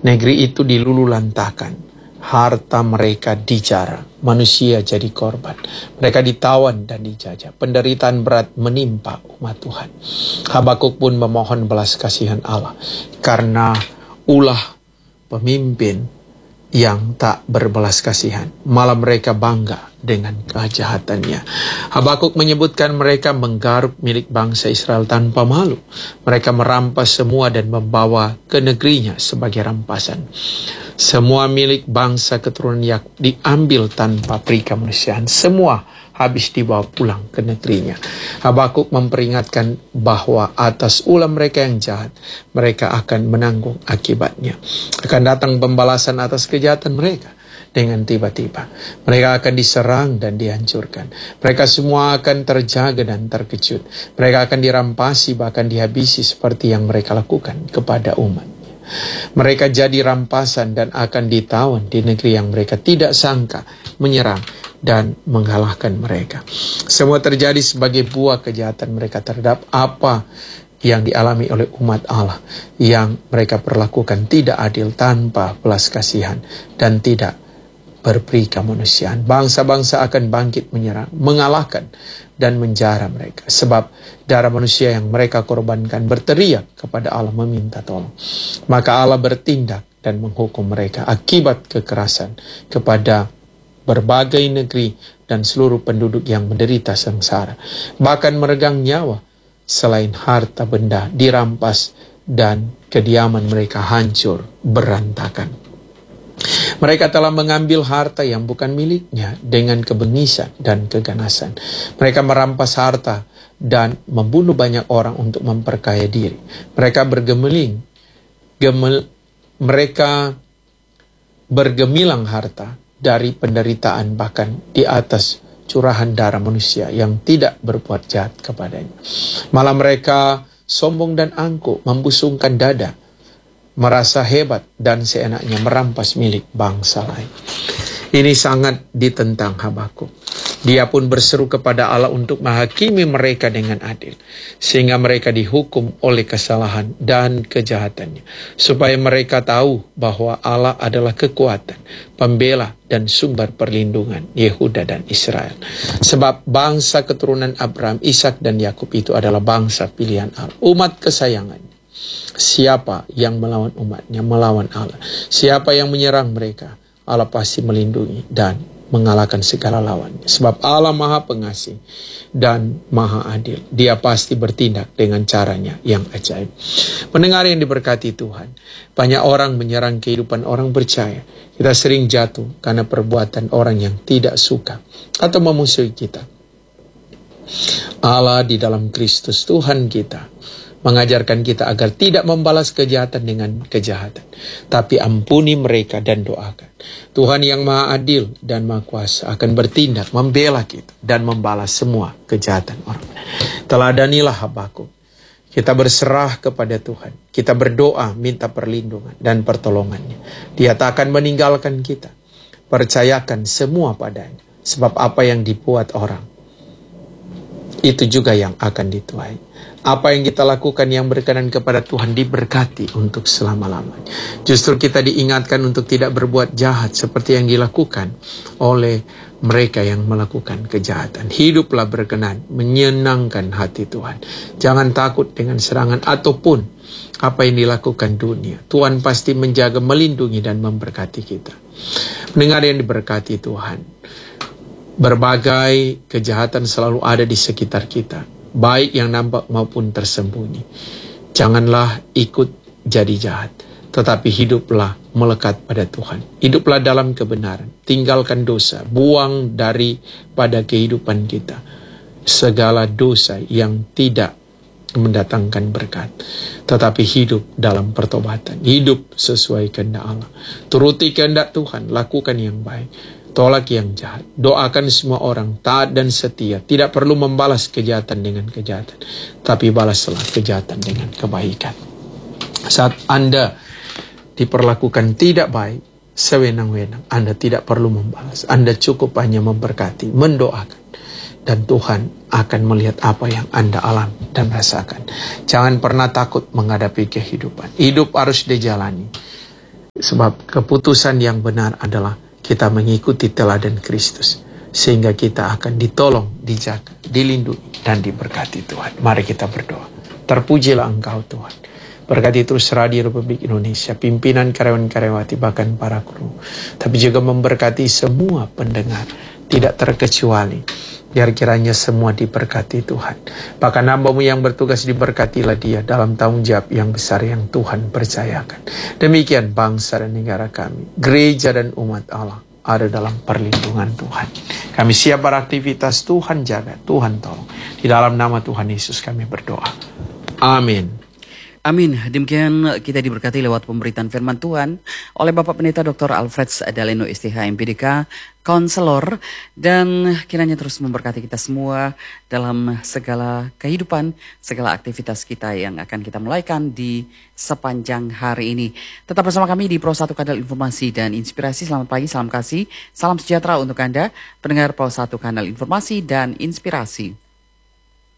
Negeri itu dilululantakan, harta mereka dijara, manusia jadi korban. Mereka ditawan dan dijajah, penderitaan berat menimpa umat Tuhan. Habakuk pun memohon belas kasihan Allah, karena ulah pemimpin yang tak berbelas kasihan, malah mereka bangga dengan kejahatannya. Habakuk menyebutkan mereka menggaruk milik bangsa Israel tanpa malu. Mereka merampas semua dan membawa ke negerinya sebagai rampasan. Semua milik bangsa keturunan Yakub diambil tanpa peri kemanusiaan. Semua habis dibawa pulang ke negerinya. Habakuk memperingatkan bahwa atas ulah mereka yang jahat, mereka akan menanggung akibatnya. Akan datang pembalasan atas kejahatan mereka dengan tiba-tiba. Mereka akan diserang dan dihancurkan. Mereka semua akan terjaga dan terkejut. Mereka akan dirampasi, bahkan dihabisi seperti yang mereka lakukan kepada umat. Mereka jadi rampasan dan akan ditawan di negeri yang mereka tidak sangka menyerang dan mengalahkan mereka. Semua terjadi sebagai buah kejahatan mereka terhadap apa yang dialami oleh umat Allah, yang mereka perlakukan tidak adil, tanpa belas kasihan, dan tidak berperi kemanusiaan. Bangsa-bangsa akan bangkit menyerang, mengalahkan, dan menjara mereka. Sebab darah manusia yang mereka korbankan berteriak kepada Allah meminta tolong. Maka Allah bertindak dan menghukum mereka akibat kekerasan kepada berbagai negeri dan seluruh penduduk yang menderita sengsara. Bahkan meregang nyawa, selain harta benda dirampas dan kediaman mereka hancur berantakan. Mereka telah mengambil harta yang bukan miliknya dengan kebengisan dan keganasan. Mereka merampas harta dan membunuh banyak orang untuk memperkaya diri. Mereka bergemilang harta dari penderitaan, bahkan di atas curahan darah manusia yang tidak berbuat jahat kepadanya. Malah mereka sombong dan angkuh, membusungkan dada, merasa hebat dan seenaknya merampas milik bangsa lain. Ini sangat ditentang Habakuk. Dia pun berseru kepada Allah untuk menghakimi mereka dengan adil, sehingga mereka dihukum oleh kesalahan dan kejahatannya, supaya mereka tahu bahwa Allah adalah kekuatan, pembela dan sumber perlindungan Yehuda dan Israel. Sebab bangsa keturunan Abraham, Ishak dan Yakub itu adalah bangsa pilihan Allah, umat kesayangannya. Siapa yang melawan umatnya, melawan Allah. Siapa yang menyerang mereka, Allah pasti melindungi dan mengalahkan segala lawannya. Sebab Allah Maha Pengasih dan Maha Adil. Dia pasti bertindak dengan caranya yang ajaib. Pendengar yang diberkati Tuhan, banyak orang menyerang kehidupan orang percaya. Kita sering jatuh karena perbuatan orang yang tidak suka atau memusuhi kita. Allah di dalam Kristus Tuhan kita mengajarkan kita agar tidak membalas kejahatan dengan kejahatan, tapi ampuni mereka dan doakan. Tuhan yang Maha Adil dan Maha Kuasa akan bertindak, membela kita dan membalas semua kejahatan orang. Teladanilah Habakuk. Kita berserah kepada Tuhan. Kita berdoa minta perlindungan dan pertolongannya. Dia tak akan meninggalkan kita. Percayakan semua padanya. Sebab apa yang dibuat orang, itu juga yang akan dituai. Apa yang kita lakukan yang berkenan kepada Tuhan diberkati untuk selama-lamanya. Justru kita diingatkan untuk tidak berbuat jahat seperti yang dilakukan oleh mereka yang melakukan kejahatan. Hiduplah berkenan, menyenangkan hati Tuhan. Jangan takut dengan serangan ataupun apa yang dilakukan dunia. Tuhan pasti menjaga, melindungi dan memberkati kita. Pendengar yang diberkati Tuhan, berbagai kejahatan selalu ada di sekitar kita, baik yang nampak maupun tersembunyi. Janganlah ikut jadi jahat, tetapi hiduplah melekat pada Tuhan. Hiduplah dalam kebenaran, tinggalkan dosa, buang daripada kehidupan kita segala dosa yang tidak mendatangkan berkat, tetapi hidup dalam pertobatan, hidup sesuai kehendak Allah. Turuti kehendak Tuhan, lakukan yang baik. Tolak yang jahat. Doakan semua orang taat dan setia. Tidak perlu membalas kejahatan dengan kejahatan, tapi balaslah kejahatan dengan kebaikan. Saat Anda diperlakukan tidak baik, sewenang-wenang, Anda tidak perlu membalas. Anda cukup hanya memberkati, mendoakan. Dan Tuhan akan melihat apa yang Anda alami dan rasakan. Jangan pernah takut menghadapi kehidupan. Hidup harus dijalani Sebab keputusan yang benar adalah kita mengikuti teladan Kristus. Sehingga kita akan ditolong, dijaga, dilindungi, dan diberkati Tuhan. Mari kita berdoa. Terpujilah Engkau Tuhan. Berkati terus Radio Republik Indonesia, pimpinan karyawan-karyawati, bahkan para kru. Tapi juga memberkati semua pendengar, tidak terkecuali. Biar kiranya semua diberkati Tuhan. Bahkan hamba-Mu yang bertugas diberkatilah dia dalam tanggung jawab yang besar yang Tuhan percayakan. Demikian bangsa dan negara kami, gereja dan umat Allah ada dalam perlindungan Tuhan. Kami siap beraktivitas, Tuhan jaga, Tuhan tolong. Di dalam nama Tuhan Yesus kami berdoa. Amin. Amin. Demikian kita diberkati lewat pemberitaan firman Tuhan oleh Bapak Pendeta Dr. Alfred Daleno STH MPDK, konselor, dan kiranya terus memberkati kita semua dalam segala kehidupan, segala aktivitas kita yang akan kita mulaikan di sepanjang hari ini. Tetap bersama kami di Pro 1 Kanal Informasi dan Inspirasi. Selamat pagi, salam kasih, salam sejahtera untuk Anda, pendengar Pro 1 Kanal Informasi dan Inspirasi.